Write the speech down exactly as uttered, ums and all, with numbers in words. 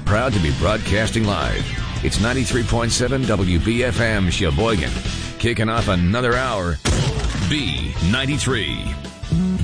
proud to be broadcasting live. It's ninety-three point seven W B F M Sheboygan. Kicking off another hour. B ninety-three.